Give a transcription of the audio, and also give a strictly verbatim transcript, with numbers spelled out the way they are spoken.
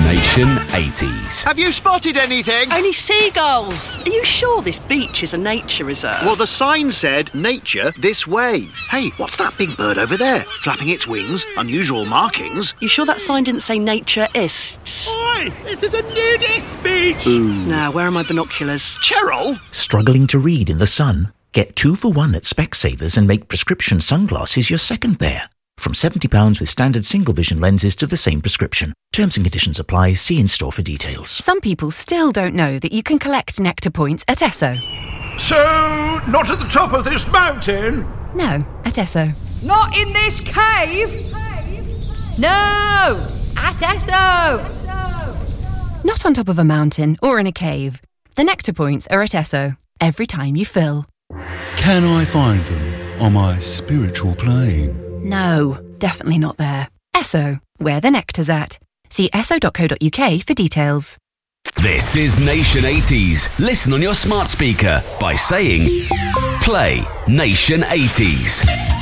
Nation eighties. Have you spotted anything? Only seagulls. Are you sure this beach is a nature reserve? Well, the sign said, nature this way. Hey, what's that big bird over there? Flapping its wings, unusual markings. You sure that sign didn't say naturists? Oi, this is a nudist beach. Ooh. Now, where are my binoculars? Cheryl? Struggling to read in the sun? Get two for one at Specsavers and make prescription sunglasses your second pair. From seventy pounds with standard single vision lenses to the same prescription. Terms and conditions apply. See in store for details. Some people still don't know that you can collect Nectar points at Esso. So, not at the top of this mountain? No, at Esso. Not in this cave? No! At Esso! Not on top of a mountain or in a cave. The Nectar points are at Esso. Every time you fill. Can I find them on my spiritual plane? No, definitely not there. Esso, where the nectar's at. See esso dot co dot uk for details. This is Nation eighties. Listen on your smart speaker by saying, play Nation eighties.